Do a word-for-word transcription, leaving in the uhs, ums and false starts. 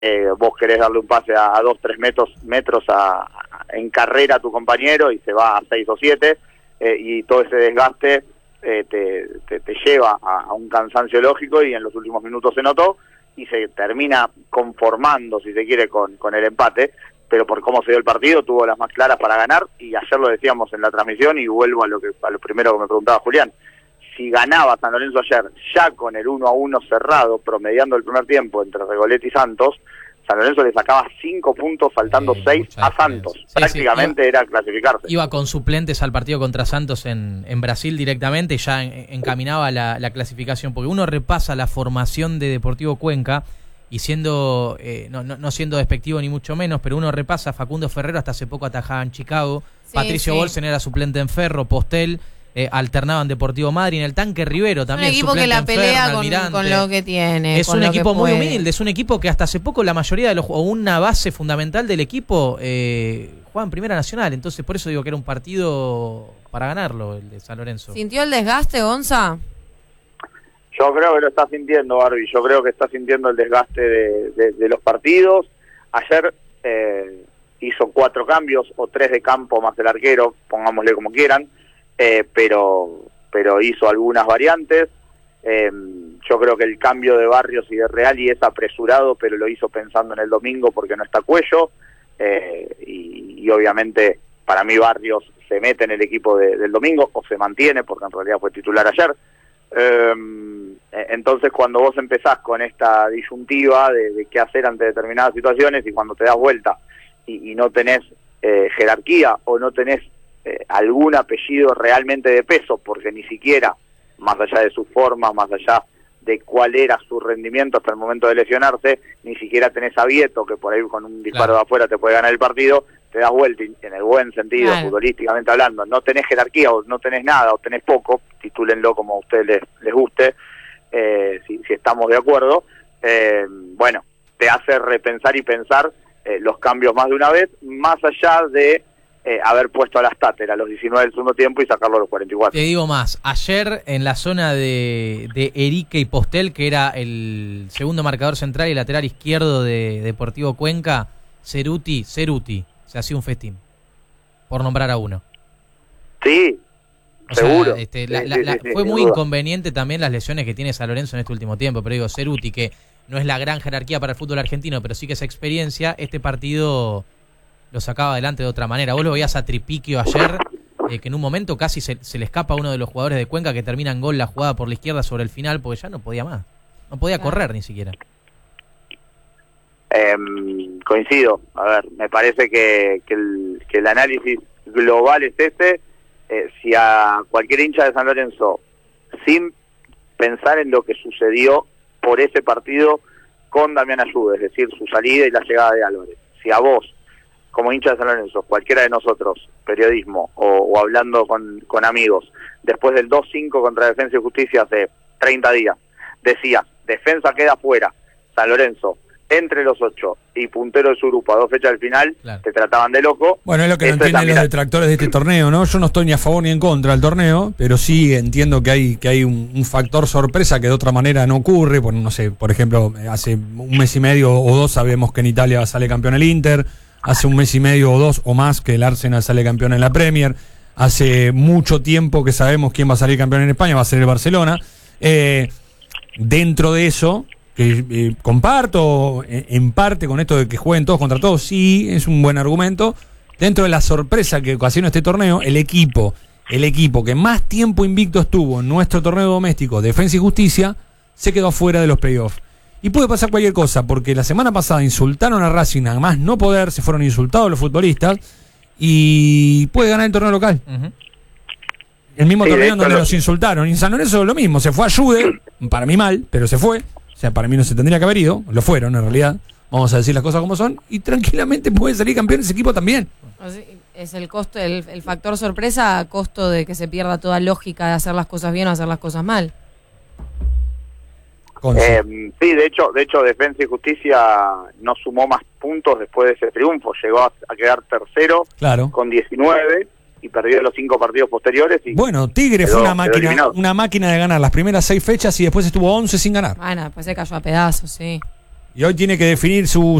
eh, vos querés darle un pase a, a dos, tres metros, metros a, a, en carrera a tu compañero y se va a seis o siete, eh, y todo ese desgaste eh, te, te, te lleva a, a un cansancio lógico, y en los últimos minutos se notó, y se termina conformando, si se quiere, con, con el empate, pero por cómo se dio el partido, tuvo las más claras para ganar, y ayer lo decíamos en la transmisión, y vuelvo a lo que a lo primero que me preguntaba Julián. Si ganaba San Lorenzo ayer, ya con el uno a uno cerrado, promediando el primer tiempo entre Recoleta y Santos, San Lorenzo le sacaba cinco puntos, faltando sí, seis a Santos. Sí, prácticamente sí, iba, era clasificarse. Iba con suplentes al partido contra Santos en, en Brasil directamente, y ya en, encaminaba la, la clasificación, porque uno repasa la formación de Deportivo Cuenca, y siendo eh, no, no, no siendo despectivo ni mucho menos, pero uno repasa, Facundo Ferrero hasta hace poco atajaba en Chicago, sí, Patricio sí. Bolsen era suplente en Ferro, Postel Eh, alternaba en Deportivo Madrid, en el Tanque Rivero también. Un equipo que la pelea con, con lo que tiene. Es un equipo muy humilde, es un equipo que hasta hace poco la mayoría de los, o una base fundamental del equipo, eh, juega en Primera Nacional. Entonces por eso digo que era un partido para ganarlo, el de San Lorenzo. ¿Sintió el desgaste, Gonza? Yo creo que lo está sintiendo, Barbie. Yo creo que está sintiendo el desgaste de, de, de los partidos. Ayer eh, hizo cuatro cambios, o tres de campo más el arquero, pongámosle como quieran. Eh, pero pero hizo algunas variantes. Eh, yo creo que el cambio de Barrios y de Reali es apresurado, pero lo hizo pensando en el domingo porque no está Cuello, eh, y, y obviamente para mí Barrios se mete en el equipo de, del domingo, o se mantiene porque en realidad fue titular ayer. Eh, entonces cuando vos empezás con esta disyuntiva de, de qué hacer ante determinadas situaciones, y cuando te das vuelta y, y no tenés eh, jerarquía, o no tenés Eh, algún apellido realmente de peso, porque ni siquiera, más allá de su forma, más allá de cuál era su rendimiento hasta el momento de lesionarse, ni siquiera tenés a Vieto, que por ahí con un disparo claro. de afuera te puede ganar el partido, te das vuelta, y en el buen sentido, claro. futbolísticamente hablando, no tenés jerarquía, o no tenés nada, o tenés poco, titúlenlo como a ustedes les, les guste, eh, si, si estamos de acuerdo, eh, bueno, te hace repensar y pensar eh, los cambios más de una vez, más allá de Eh, haber puesto a las Táter a los diecinueve del segundo tiempo y sacarlo a los cuarenta y cuatro. Te digo más, ayer en la zona de, de Erique y Postel, que era el segundo marcador central y lateral izquierdo de Deportivo Cuenca, Ceruti, Ceruti, se hacía un festín, por nombrar a uno. Sí, o seguro. Sea, este, la, sí, la, sí, la, sí, fue sí, muy duda. inconveniente también las lesiones que tiene San Lorenzo en este último tiempo, pero digo, Ceruti, que no es la gran jerarquía para el fútbol argentino, pero sí que esa experiencia, este partido lo sacaba adelante de otra manera. Vos lo veías a Tripiquio ayer, eh, que en un momento casi se, se le escapa a uno de los jugadores de Cuenca, que termina en gol la jugada por la izquierda sobre el final, porque ya no podía más. No podía claro. correr ni siquiera. Eh, coincido. A ver, me parece que, que, el, que el análisis global es este. Eh, si a cualquier hincha de San Lorenzo, sin pensar en lo que sucedió por ese partido con Damián Ayude, es decir, su salida y la llegada de Álvarez, si a vos, como hincha de San Lorenzo, cualquiera de nosotros, periodismo o, o hablando con, con amigos, después del dos cinco contra Defensa y Justicia hace treinta días, decía, Defensa queda fuera, San Lorenzo entre los ocho y puntero de su grupo a dos fechas del final, claro. te trataban de loco. Bueno, es lo que no entienden los detractores de este torneo, ¿no? Yo no estoy ni a favor ni en contra del torneo, pero sí entiendo que hay que hay un, un factor sorpresa que de otra manera no ocurre. Por, no sé, por ejemplo, hace un mes y medio o dos sabemos que en Italia sale campeón el Inter. Hace un mes y medio o dos o más que el Arsenal sale campeón en la Premier. Hace mucho tiempo que sabemos quién va a salir campeón en España, va a ser el Barcelona. Eh, dentro de eso, que eh, comparto eh, en parte con esto de que jueguen todos contra todos, sí, es un buen argumento. Dentro de la sorpresa que ocasionó este torneo, el equipo, el equipo que más tiempo invicto estuvo en nuestro torneo doméstico, Defensa y Justicia, se quedó fuera de los playoffs. Y puede pasar cualquier cosa, porque la semana pasada insultaron a Racing, nada más no poder, se fueron insultados los futbolistas, y puede ganar el torneo local. Uh-huh. El mismo sí, torneo donde lo... los insultaron. Y en San Lorenzo lo mismo, se fue a Ayude, para mí mal, pero se fue. O sea, para mí no se tendría que haber ido, lo fueron en realidad. Vamos a decir las cosas como son, y tranquilamente puede salir campeón ese equipo también. Es el costo, el, el factor sorpresa a costo de que se pierda toda lógica de hacer las cosas bien o hacer las cosas mal. Eh, sí, de hecho, de hecho Defensa y Justicia no sumó más puntos después de ese triunfo, llegó a, a quedar tercero claro. con diecinueve y perdió los cinco partidos posteriores. Y bueno, Tigre quedó, fue una máquina, una máquina de ganar las primeras seis fechas y después estuvo once sin ganar. Bueno, después se cayó a pedazos, sí. y hoy tiene que definir su